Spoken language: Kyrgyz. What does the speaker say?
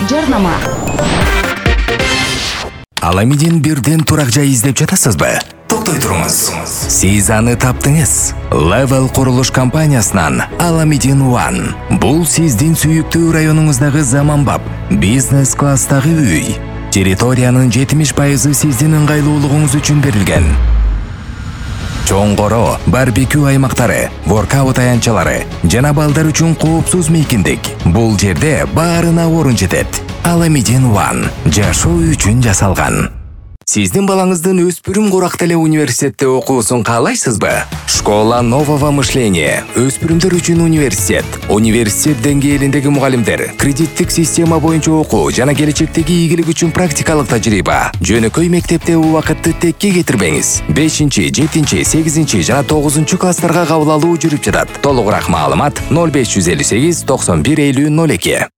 Жарнама. Аламидин бирден турак жай издеп жатасызбы? Токтой туруңуз. Сиз аны таптыңыз. Level курулуш компаниясынан Аламидин One. Бул сиздин сүйүктүү районуңуздагы заманбап бизнес класстагы үй. Территориянын 70% сиздин ыңгайлуулугуңуз үчүн берилген. Чоңгоро, барбекю аймактары, воркаут аянтчалары жана балдар үчүн коопсуз мейкиндик. Бул жерде баарына орун жетет. Аламидин One жашоо үчүн жасалган. Сиздин балаңыздын өспүрүм курак теле университетте окуусун каалайсызбы? Школа нового мышления, өспүрүмдөр үчүн университет. Университет деңгээлиндеги мугалимдер, кредиттик система боюнча окуу жана келечектеги ийгилик үчүн практикалык тажрыйба. Жөнөкөй мектепте убакытты текке кетирбеңиз. 5, 7, 8 жана 9 класстарга кабыл алуу жүрүп жатат. Толугураак маалымат 0558 91 50 02.